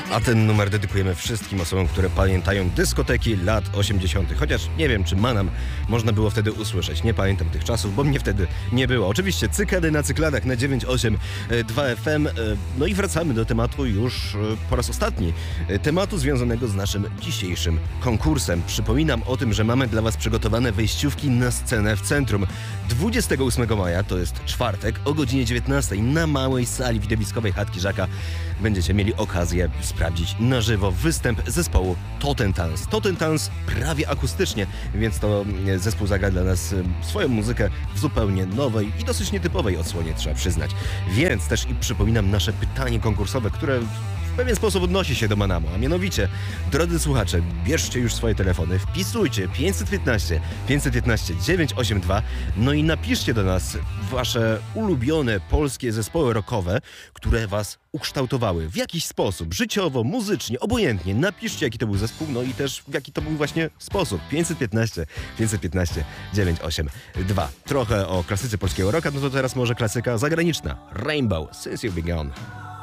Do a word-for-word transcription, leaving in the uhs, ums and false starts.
A ten numer dedykujemy wszystkim osobom, które pamiętają dyskoteki lat osiemdziesiątych. Chociaż nie wiem, czy Manam można było wtedy usłyszeć. Nie pamiętam tych czasów, bo mnie wtedy nie było. Oczywiście cykady na cykladach na dziewięć osiem dwa F M. No i wracamy do tematu już po raz ostatni. Tematu związanego z naszym dzisiejszym konkursem. Przypominam o tym, że mamy dla Was przygotowane wejściówki na scenę w centrum. dwudziestego ósmego maja, to jest czwartek, o godzinie dziewiętnastej na małej sali widowiskowej Chatki Żaka będziecie mieli okazję sprawdzić na żywo występ zespołu Totentans. Totentans prawie akustycznie, więc to zespół zagra dla nas swoją muzykę w zupełnie nowej i dosyć nietypowej odsłonie, trzeba przyznać. Więc też i przypominam nasze pytanie konkursowe, które w pewien sposób odnosi się do Manamu, a mianowicie, drodzy słuchacze, bierzcie już swoje telefony, wpisujcie pięćset piętnaście pięćset piętnaście dziewięćset osiemdziesiąt dwa, no i napiszcie do nas wasze ulubione polskie zespoły rockowe, które was ukształtowały w jakiś sposób, życiowo, muzycznie, obojętnie. Napiszcie, jaki to był zespół, no i też w jaki to był właśnie sposób. pięćset piętnaście pięćset piętnaście dziewięćset osiemdziesiąt dwa. Trochę o klasyce polskiego rocka, no to teraz może klasyka zagraniczna. Rainbow, Since You've Been Gone.